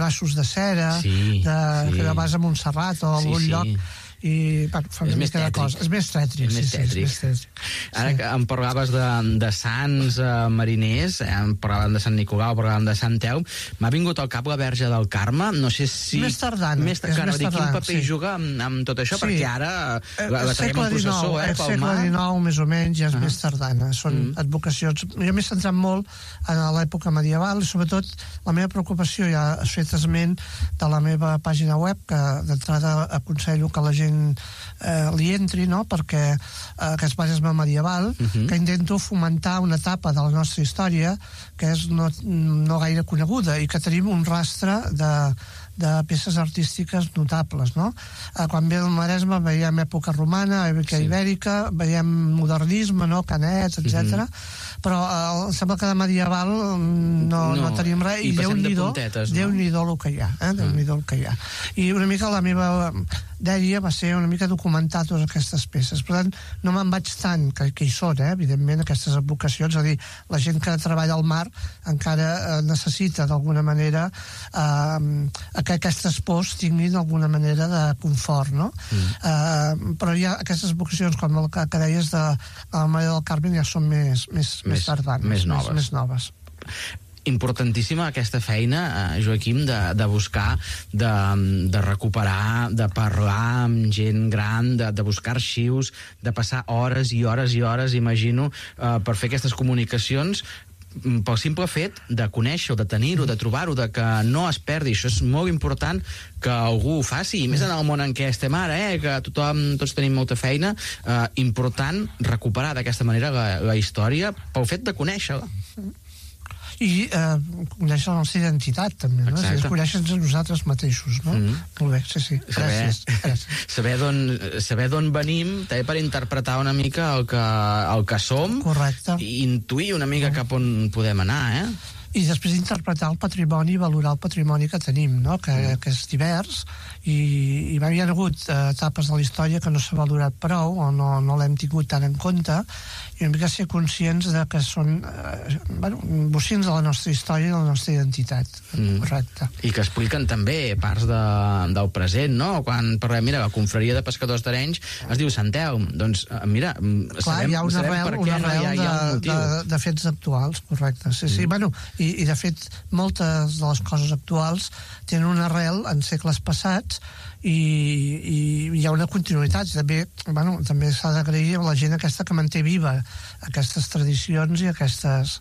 braços de cera, que vas a Montserrat o a algun lloc, i fa una mica de cosa. És més tètric. Ara que em parlaves de sants mariners, em parlàvem de Sant Nicolau, parlàvem de Sant Telm, m'ha vingut al cap la Verge del Carme, no sé si... Més tardana. Quin paper juga amb tot això, perquè ara la traiem en processó, pel mar. Segle XIX, més o menys, ja és més tardana. Són advocacions. Jo m'he centrat molt en l'època medieval i, sobretot, la meva preocupació, ja has fet esment de la meva pàgina web, que d'entrada aconsello que la gent li entri, no? Perquè aquest maresme medieval, que intento fomentar una etapa de la nostra història que és no gaire coneguda i que tenim un rastre de peces artístiques notables, no? Quan ve el Maresme veiem època romana, època ibèrica, veiem modernisme, no? Canet, etc. Però sembla que de medieval no tenim res, i Déu-n'hi-do el que hi ha, Déu-n'hi-do el que hi ha. I una mica la meva dèria va ser una mica documentar totes aquestes peces. Per tant, no me'n vaig tant, que hi són, evidentment, aquestes advocacions, és a dir, la gent que treballa al mar encara necessita, d'alguna manera, que aquestes pors tinguin alguna manera de confort, no? Però ja aquestes vocacions, com el que deies de la Maria del Carmen, ja són més tardanes, més noves. Importantíssima aquesta feina, Joaquim, de buscar, de recuperar, de parlar amb gent gran, de buscar arxius, de passar hores i hores i hores, imagino, per fer aquestes comunicacions, pel simple fet de conèixer-ho, de tenir-ho, de trobar-ho, de que no es perdi. Això és molt important que algú ho faci, i més en el món en què estem ara, que tots tenim molta feina, important recuperar d'aquesta manera la història pel fet de conèixer-la. I conèixer la nostra identitat, també, no? Conèixer-nos a nosaltres mateixos, no? Molt bé, sí. Gràcies. Saber d'on venim, també per interpretar una mica el que som. Correcte. I intuir una mica cap on podem anar, I després interpretar el patrimoni i valorar el patrimoni que tenim, no? Que és divers, i hi ha hagut etapes de la història que no s'ha valorat prou o no l'hem tingut tant en compte, i una mica ser conscients de que són bocins de la nostra història i de la nostra identitat. Correcte. I que expliquen també parts del present, no? Quan parlem, mira, la confraria de pescadors d'Arenys es diu Sant Telm, doncs mira, sabem per què no hi ha un motiu. De fets actuals, correcte. Sí. I de fet moltes de les coses actuals tenen una arrel en segles passats i hi ha una continuïtat. També s'ha d'agrair a la gent aquesta que manté viva aquestes tradicions i aquestes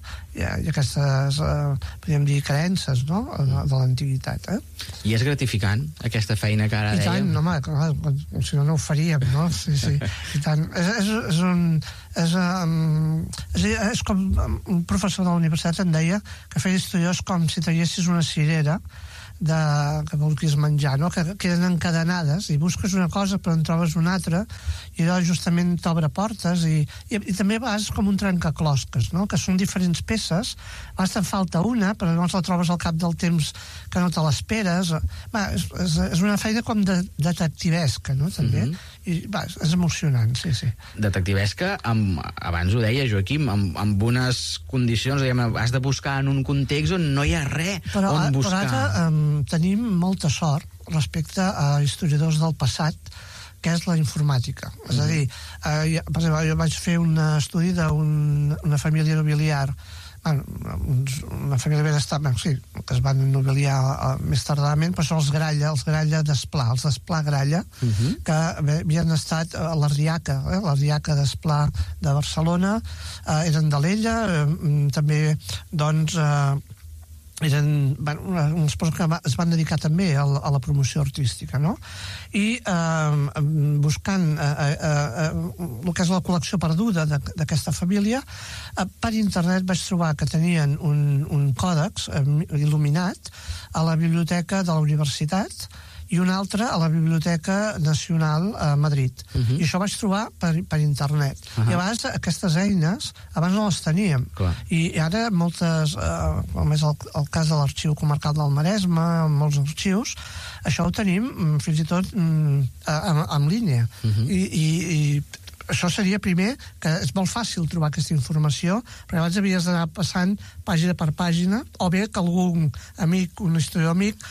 podríem dir, creences, no? De l'antiguitat. I és gratificant aquesta feina que ara dèiem? I tant, home, clar, si no ho faríem, no? Sí. I tant. És com un professor de la universitat em deia que fer història és com si traguessis una cirera que vulguis menjar, no? Que queden encadenades i busques una cosa però en trobes una altra i allò justament t'obre portes i també vas com un trencaclosques, no? Que són diferents peces, vas te'n falta una però llavors la trobes al cap del temps que no te l'esperes. És una feina com detectivesca, no? També. I és emocionant, sí. Detectivesca, abans ho deia Joaquim, amb unes condicions, has de buscar en un context on no hi ha res on buscar. Però ara tenim molta sort respecte a historiadors del passat, que és la informàtica. És a dir, per exemple, jo vaig fer un estudi d'una família nobiliar, una família benestant, sí, que es van nobiliar més tardament, però són els Gralla d'Esplà, els d'Esplà Gralla, que havien estat a l'Ardiaca d'Esplà de Barcelona, eren d'Alella, també, doncs, eren unes persones que es van dedicar també a la promoció artística, no? I buscant el que és la col·lecció perduda d'aquesta família, per internet vaig trobar que tenien un còdex il·luminat a la biblioteca de la universitat i un altre a la Biblioteca Nacional a Madrid. I això vaig trobar per internet. I abans aquestes eines, abans no les teníem. I ara moltes, com és el cas de l'Arxiu Comarcal del Maresme, molts arxius, això ho tenim fins i tot en línia. I això seria primer, que és molt fàcil trobar aquesta informació, perquè abans havies d'anar passant pàgina per pàgina, o bé que algun amic, un historiador amic,